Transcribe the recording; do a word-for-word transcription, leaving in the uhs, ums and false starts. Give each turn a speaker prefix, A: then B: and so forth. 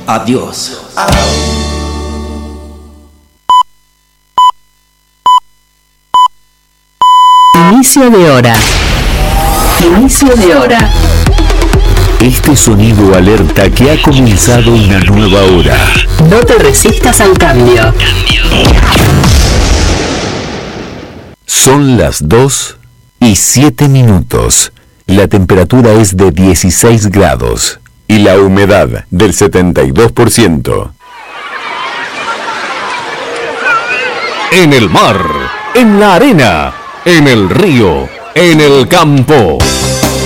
A: Adiós.
B: Inicio de hora. Inicio de hora.
C: Este sonido alerta que ha comenzado una nueva hora.
B: No te resistas al cambio.
C: Son las dos y siete minutos. La temperatura es de dieciséis grados y la humedad del setenta y dos por ciento. En el mar, en la arena, en el río, en el campo.